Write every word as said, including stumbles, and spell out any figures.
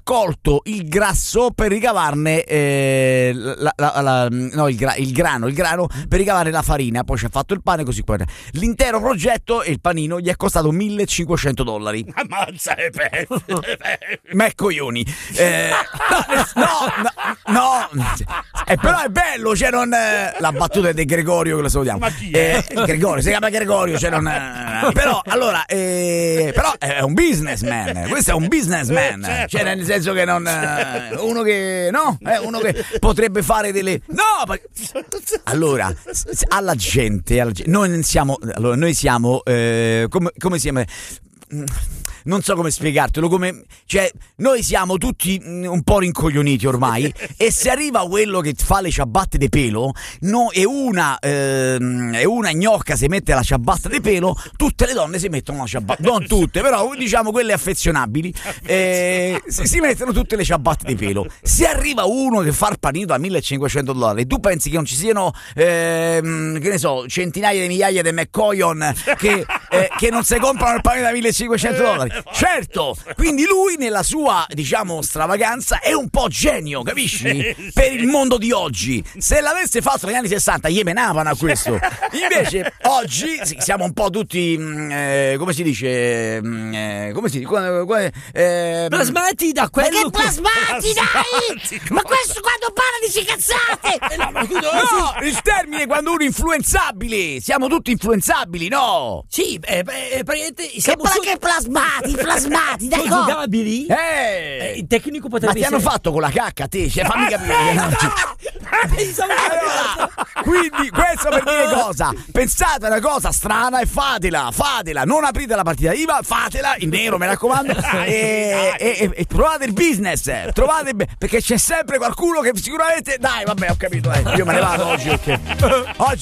raccolto il grasso per ricavarne eh, la, la, la, no, il, gra, il grano, il grano per ricavare la farina, poi ci ha fatto il pane così poi. L'intero progetto e il panino gli è costato millecinquecento dollari. Ammazza le pezze. Ma è coglioni. Eh, no, no, no, eh, però è bello, cioè non eh, la battuta è di Gregorio che lo salutiamo. Ma chi è? Eh, Gregorio, si chiama Gregorio, cioè non eh, però allora eh, però è un businessman, questo è un businessman, certo. Cioè nel senso che non eh, uno che no, è uno che potrebbe fare delle no, ma, allora alla gente, alla gente noi siamo allora noi siamo eh, come come siamo non so come spiegartelo, come cioè noi siamo tutti un po' rincoglioniti ormai e se arriva quello che fa le ciabatte di pelo no, e una ehm, e una gnocca si mette la ciabatta di pelo, tutte le donne si mettono la ciabatta, non tutte però diciamo quelle affezionabili eh, si, si mettono tutte le ciabatte di pelo. Se arriva uno che fa il panino da millecinquecento dollari, tu pensi che non ci siano ehm, che ne so centinaia di migliaia di McCoyon che, eh, che non si comprano il panino da millecinquecento dollari? Certo, quindi lui nella sua diciamo stravaganza è un po' genio, capisci? Per il mondo di oggi. Se l'avesse fatto negli anni sessanta gli menavano a questo. Invece oggi sì, siamo un po' tutti eh, come si dice eh, come si dice eh, plasmati da quello. Ma che plasmati, dai! Ma questo quando parla dice cazzate! No, ma scusa, no, il termine quando uno è influenzabile. Siamo tutti influenzabili, no? sì, eh, eh, praticamente Che, siamo pla- so- che plasmati, plasmati, d'accordo? congiugabili. Eh, Eh, il tecnico ma potrebbe ti hanno essere fatto con la cacca a te, cioè fammi capire. Pensavo che- Allora, quindi questo per dire cosa? Pensate a una cosa strana e fatela, fatela, non aprite la partita I V A, fatela in nero, mi raccomando, e, e, e, e trovate il business, trovate perché c'è sempre qualcuno che sicuramente dai, vabbè, ho capito, eh, io me ne vado oggi perché oggi